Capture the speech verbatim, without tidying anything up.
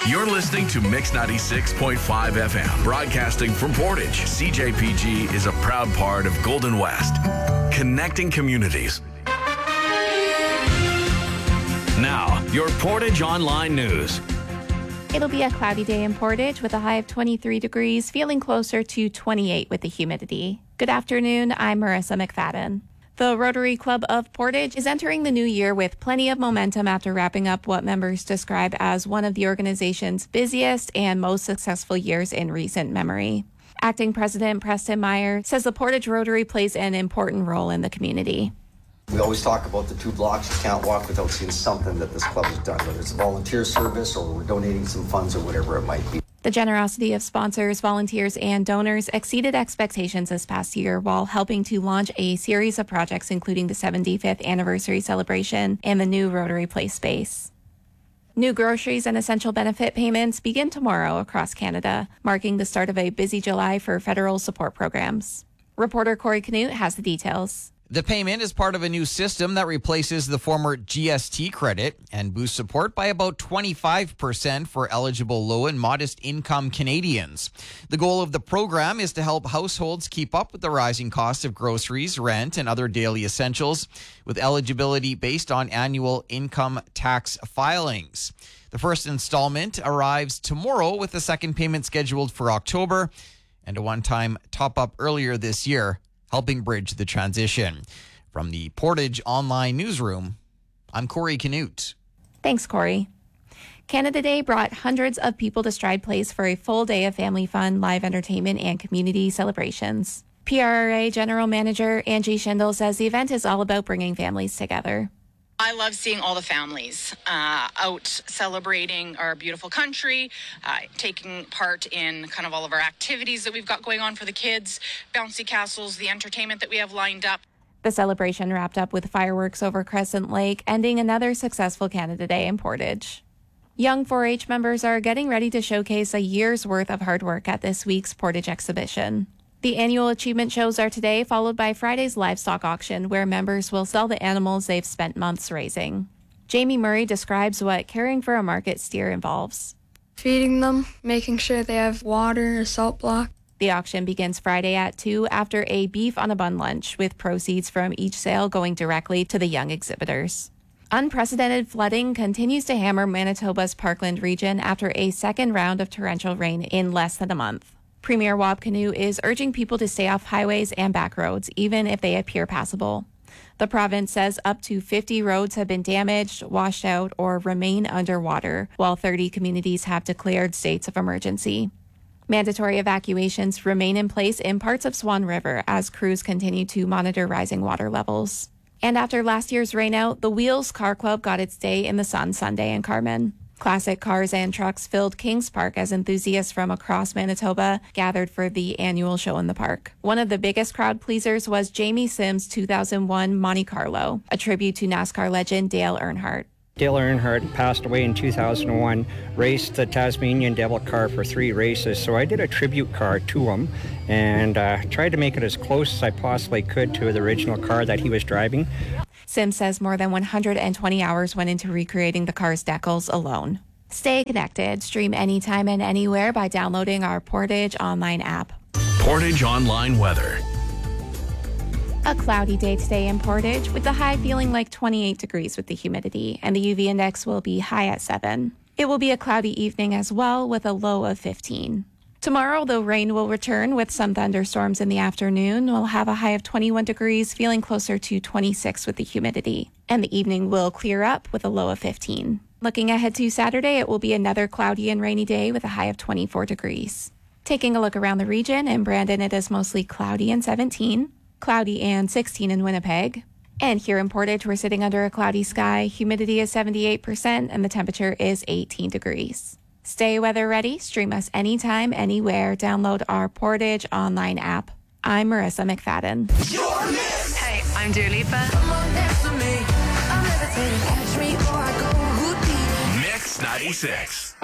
You're listening to Mix ninety-six point five F M, broadcasting from Portage. C J P G is a proud part of Golden West, connecting communities. Now, your Portage Online News. It'll be a cloudy day in Portage with a high of twenty-three degrees, feeling closer to twenty-eight with the humidity. Good afternoon, I'm Marissa McFadden. The Rotary Club of Portage is entering the new year with plenty of momentum after wrapping up what members describe as one of the organization's busiest and most successful years in recent memory. Acting President Preston Meyer says the Portage Rotary plays an important role in the community. We always talk about the two blocks. You can't walk without seeing something that this club has done, whether it's a volunteer service or we're donating some funds or whatever it might be. The generosity of sponsors, volunteers, and donors exceeded expectations this past year while helping to launch a series of projects, including the seventy-fifth anniversary celebration and the new Rotary Play space. New groceries and essential benefit payments begin tomorrow across Canada, marking the start of a busy July for federal support programs. Reporter Corey Canute has the details. The payment is part of a new system that replaces the former G S T credit and boosts support by about twenty-five percent for eligible low and modest income Canadians. The goal of the program is to help households keep up with the rising cost of groceries, rent, and other daily essentials, with eligibility based on annual income tax filings. The first installment arrives tomorrow, with the second payment scheduled for October and a one-time top-up earlier this year, helping bridge the transition. From the Portage Online Newsroom, I'm Corey Canute. Thanks, Corey. Canada Day brought hundreds of people to Stride Place for a full day of family fun, live entertainment, and community celebrations. P R R A General Manager Angie Schindel says the event is all about bringing families together. I love seeing all the families uh, out celebrating our beautiful country, uh, taking part in kind of all of our activities that we've got going on for the kids, bouncy castles, the entertainment that we have lined up. The celebration wrapped up with fireworks over Crescent Lake, ending another successful Canada Day in Portage. Young four H members are getting ready to showcase a year's worth of hard work at this week's Portage exhibition. The annual achievement shows are today, followed by Friday's livestock auction, where members will sell the animals they've spent months raising. Jamie Murray describes what caring for a market steer involves. Feeding them, making sure they have water, a salt block. The auction begins Friday at two after a beef on a bun lunch, with proceeds from each sale going directly to the young exhibitors. Unprecedented flooding continues to hammer Manitoba's Parkland region after a second round of torrential rain in less than a month. Premier Wab Kinew is urging people to stay off highways and back roads, even if they appear passable. The province says up to fifty roads have been damaged, washed out, or remain underwater, while thirty communities have declared states of emergency. Mandatory evacuations remain in place in parts of Swan River as crews continue to monitor rising water levels. And after last year's rainout, the Wheels Car Club got its day in the sun Sunday in Carman. Classic cars and trucks filled Kings Park as enthusiasts from across Manitoba gathered for the annual show in the park. One of the biggest crowd pleasers was Jamie Sims' two thousand one Monte Carlo, a tribute to NASCAR legend Dale Earnhardt. Dale Earnhardt passed away in two thousand one, raced the Tasmanian Devil car for three races, so I did a tribute car to him and uh, tried to make it as close as I possibly could to the original car that he was driving. Sims says more than one hundred twenty hours went into recreating the car's decals alone. Stay connected. Stream anytime and anywhere by downloading our Portage Online app. Portage Online weather. A cloudy day today in Portage, with the high feeling like twenty-eight degrees with the humidity, and the U V index will be high at seven. It will be a cloudy evening as well, with a low of fifteen. Tomorrow, though rain will return with some thunderstorms in the afternoon, we'll have a high of twenty-one degrees, feeling closer to twenty-six with the humidity. And the evening will clear up with a low of fifteen. Looking ahead to Saturday, it will be another cloudy and rainy day with a high of twenty-four degrees. Taking a look around the region, in Brandon it is mostly cloudy and seventeen, cloudy and sixteen in Winnipeg. And here in Portage, we're sitting under a cloudy sky, humidity is seventy-eight percent, and the temperature is eighteen degrees. Stay weather ready. Stream us anytime, anywhere. Download our Portage Online app. I'm Marissa McFadden. Hey, I'm Dua Lipa. Mix ninety-six.